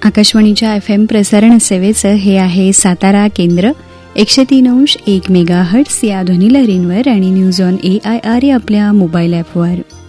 आकाशवाणीच्या FM प्रसारण सेवेचं हे आहे सातारा केंद्र. 103.1 मेगाहर्ट्झ या ध्वनिलहरींवर आणि न्यूज ऑन AIR या आपल्या मोबाईल ॲपवर.